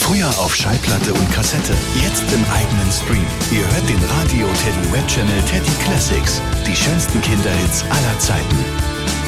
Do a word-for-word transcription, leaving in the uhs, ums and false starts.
Früher auf Schallplatte und Kassette, jetzt im eigenen Stream. Ihr hört den Radio Teddy Web Channel Teddy Classics. Die schönsten Kinderhits aller Zeiten.